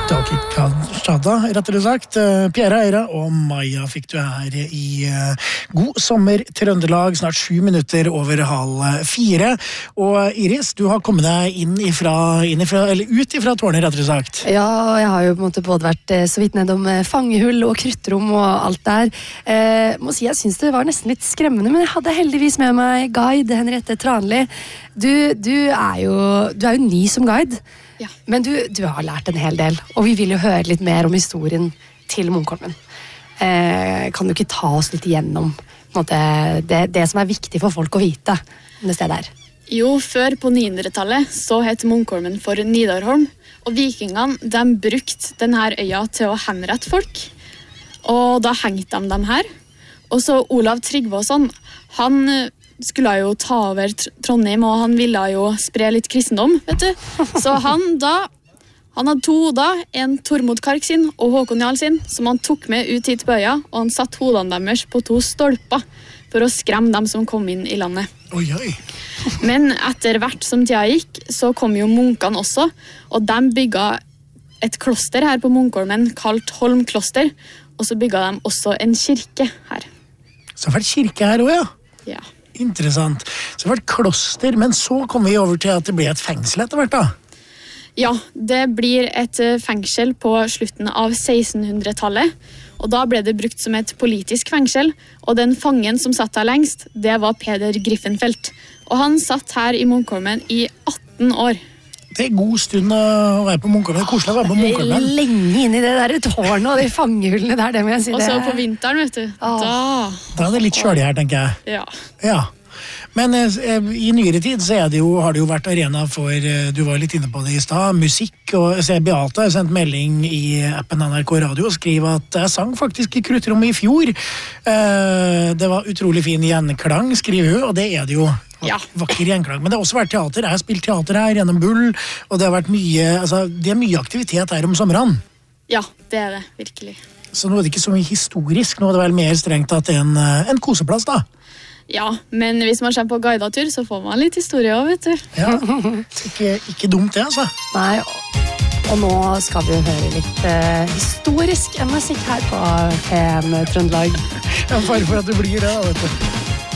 Shada, rettere sagt. Pierre Eira og Maja fikk du her i God sommer Trøndelag, snart 7 minutter over 3:30. Og Iris, du har kommet deg ut ifra tårnet, rettere sagt. Ja, og jeg har jo på en måte både vært så vidt nedom fangehull og kruttrom og alt der. Må si, jeg synes det var nesten litt skremmende, men jeg hadde heldigvis med meg guide Henriette Tranli. Du er jo ny som guide. Ja. Men du har lært en hel del, og vi vil jo høre litt mer om historien til Munkholmen. Kan du ikke ta oss litt igjennom det som er viktig for folk å vite om det stedet her? Jo, før på 900-tallet så het Munkholmen for Nidarholm, og vikingene de brukte denne øya til å henrette folk, og da hengte de dem her. Og så Olav Tryggvason, han skulle jo ta over Trondheim, og han ville jo spre litt kristendom, vet du. Så han hadde 2 hoder, en Tormod Kark sin og Håkon Jarl sin, som han tok med ut hit på øya, og han satt hodene deres på 2 stolper for å skremme dem som kom inn i landet. Oi. Men etter hvert som tida gikk, så kom jo munkene også, og de bygget et kloster her på Munkholmen kalt Holm kloster, og så bygget de også en kirke her. Så det har vært kirke her også, ja? Ja. Interessant. Så det har vært kloster, men så kom vi over til at det ble et fengsel etter hvert da? Ja, det blir et fengsel på slutten av 1600-tallet, og da ble det brukt som et politisk fengsel, og den fangen som satt her lengst, det var Peder Griffenfeldt. Og han satt her i Munkholmen i 18 år. Det er god stund å være på Munkholmen. Det er koselig å være på Munkholmen. Lenge inn i det der tårnet og de fangehullene der, det må jeg si. Og så på vinteren, vet du. Da er det litt kjølig her, tenker jeg. Ja. Men i nyere tid så har det jo vært arena for, du var litt inne på det i stad, musikk, og Beate har sendt melding i appen NRK Radio og skriver at jeg sang faktisk i Kruttrommet i fjor. Det var utrolig fin gjenklang, skriver hun, og det er det jo. Vakker gjenklang, men det har også vært teater. Jeg har spilt teater her gjennom Bull, og det har vært det er mye aktivitet her om sommeren. Ja, det er det, virkelig. Så nå er det ikke så mye historisk, nå er det vel mer strengt at det er en koseplass da. Ja, men hvis man kommer på guidatur, så får man litt historie også, vet du. Ja, ikke dumt det, altså. Nei, og nå skal vi jo høre litt historisk musikk her på PM Trøndelag. Jeg er bare for at du blir det, vet du.